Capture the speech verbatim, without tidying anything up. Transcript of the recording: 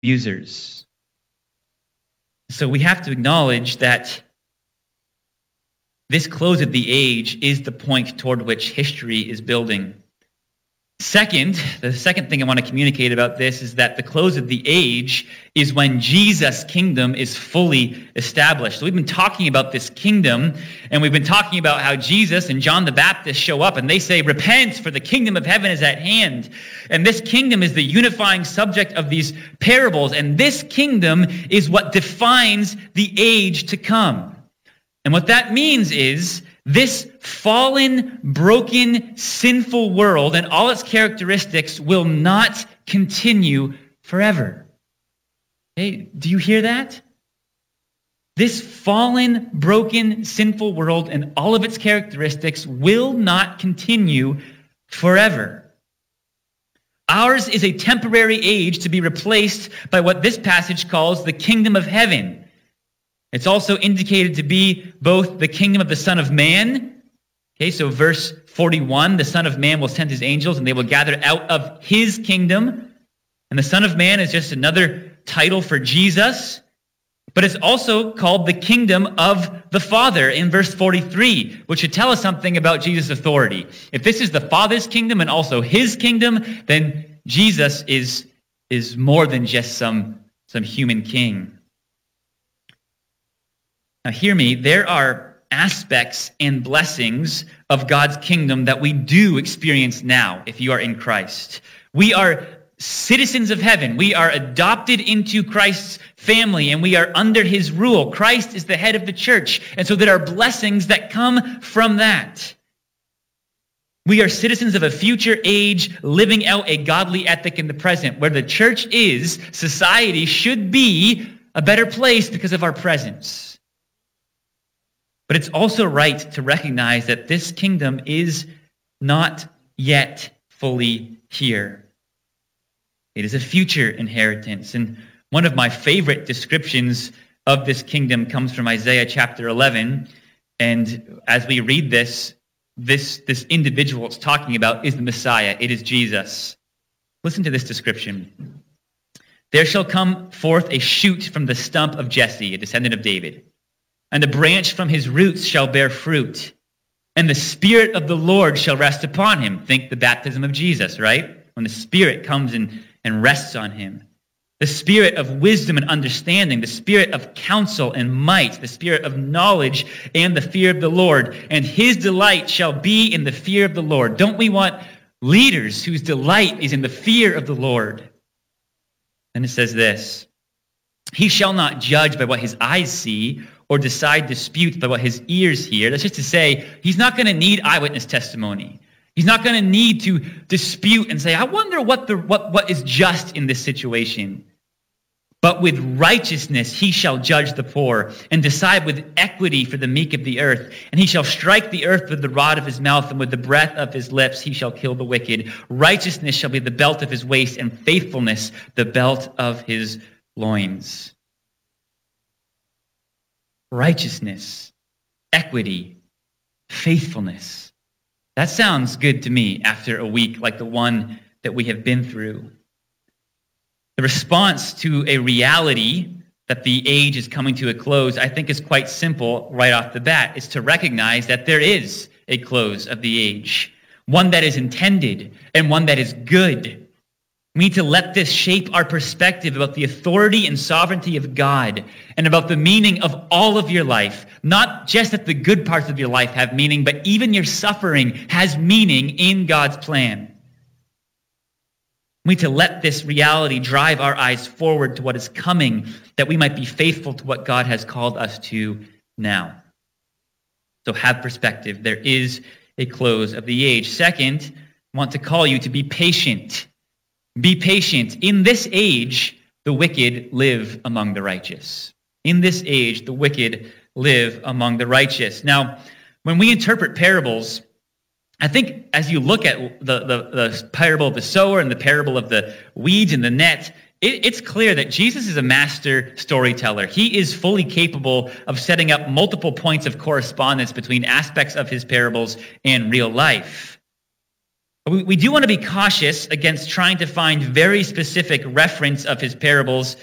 abusers. So we have to acknowledge that this close of the age is the point toward which history is building. Second, the second thing I want to communicate about this is that the close of the age is when Jesus' kingdom is fully established. So we've been talking about this kingdom, and we've been talking about how Jesus and John the Baptist show up, and they say, "Repent, for the kingdom of heaven is at hand." And this kingdom is the unifying subject of these parables, and this kingdom is what defines the age to come. And what that means is this fallen, broken, sinful world and all its characteristics will not continue forever. Hey, do you hear that? This fallen, broken, sinful world and all of its characteristics will not continue forever. Ours is a temporary age to be replaced by what this passage calls the kingdom of heaven. It's also indicated to be both the kingdom of the Son of Man. Okay, so verse forty-one, the Son of Man will send his angels and they will gather out of his kingdom. And the Son of Man is just another title for Jesus. But it's also called the kingdom of the Father in verse forty-three, which should tell us something about Jesus' authority. If this is the Father's kingdom and also his kingdom, then Jesus is, is more than just some, some human king. Now hear me, there are aspects and blessings of God's kingdom that we do experience now if you are in Christ. We are citizens of heaven. We are adopted into Christ's family and we are under his rule. Christ is the head of the church. And so there are blessings that come from that. We are citizens of a future age, living out a godly ethic in the present. Where the church is, society should be a better place because of our presence. But it's also right to recognize that this kingdom is not yet fully here. It is a future inheritance. And one of my favorite descriptions of this kingdom comes from Isaiah chapter eleven. And as we read this, this, this individual it's talking about is the Messiah. It is Jesus. Listen to this description. "There shall come forth a shoot from the stump of Jesse, a descendant of David. And a branch from his roots shall bear fruit. And the Spirit of the Lord shall rest upon him." Think the baptism of Jesus, right? When the Spirit comes and, and rests on him. "The Spirit of wisdom and understanding, the Spirit of counsel and might, the Spirit of knowledge and the fear of the Lord. And his delight shall be in the fear of the Lord." Don't we want leaders whose delight is in the fear of the Lord? And it says this, "He shall not judge by what his eyes see, or decide disputes by what his ears hear." That's just to say, he's not going to need eyewitness testimony. He's not going to need to dispute and say, "I wonder what the what, what is just in this situation." "But with righteousness he shall judge the poor, and decide with equity for the meek of the earth. And he shall strike the earth with the rod of his mouth, and with the breath of his lips he shall kill the wicked. Righteousness shall be the belt of his waist, and faithfulness the belt of his loins." Righteousness, equity, faithfulness. That sounds good to me after a week like the one that we have been through. The response to a reality that the age is coming to a close, I think, is quite simple right off the bat. It's to recognize that there is a close of the age, one that is intended and one that is good. We need to let this shape our perspective about the authority and sovereignty of God and about the meaning of all of your life. Not just that the good parts of your life have meaning, but even your suffering has meaning in God's plan. We need to let this reality drive our eyes forward to what is coming, that we might be faithful to what God has called us to now. So have perspective. There is a close of the age. Second, I want to call you to be patient. Be patient. In this age, the wicked live among the righteous. In this age, the wicked live among the righteous. Now, when we interpret parables, I think as you look at the, the, the parable of the sower and the parable of the weeds and the net, it, it's clear that Jesus is a master storyteller. He is fully capable of setting up multiple points of correspondence between aspects of his parables and real life. we, we do want to be cautious against trying to find very specific reference of his parables